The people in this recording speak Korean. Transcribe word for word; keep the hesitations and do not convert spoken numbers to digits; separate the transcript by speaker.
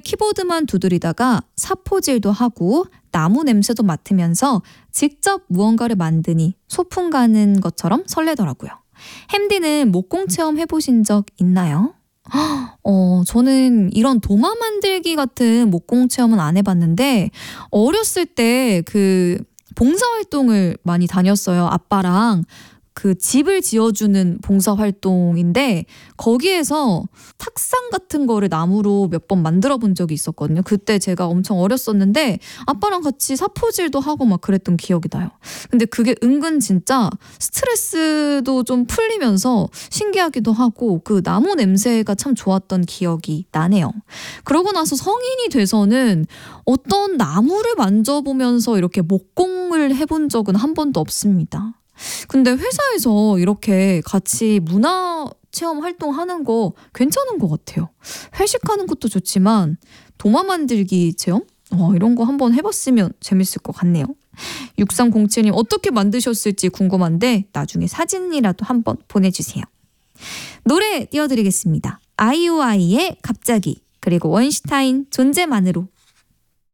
Speaker 1: 키보드만 두드리다가 사포질도 하고 나무 냄새도 맡으면서 직접 무언가를 만드니 소풍 가는 것처럼 설레더라고요. 햄디는 목공 체험 해보신 적 있나요? 어, 저는 이런 도마 만들기 같은 목공 체험은 안 해봤는데 어렸을 때 그 봉사활동을 많이 다녔어요. 아빠랑 그 집을 지어주는 봉사활동인데 거기에서 탁상 같은 거를 나무로 몇 번 만들어 본 적이 있었거든요. 그때 제가 엄청 어렸었는데 아빠랑 같이 사포질도 하고 막 그랬던 기억이 나요. 근데 그게 은근 진짜 스트레스도 좀 풀리면서 신기하기도 하고 그 나무 냄새가 참 좋았던 기억이 나네요. 그러고 나서 성인이 돼서는 어떤 나무를 만져보면서 이렇게 목공을 해본 적은 한 번도 없습니다. 근데 회사에서 이렇게 같이 문화 체험 활동하는 거 괜찮은 것 같아요. 회식하는 것도 좋지만 도마 만들기 체험? 어, 이런 거 한번 해봤으면 재밌을 것 같네요. 육삼공칠 님 어떻게 만드셨을지 궁금한데 나중에 사진이라도 한번 보내주세요. 노래 띄워드리겠습니다. 아이오아이의 갑자기 그리고 원슈타인 존재만으로.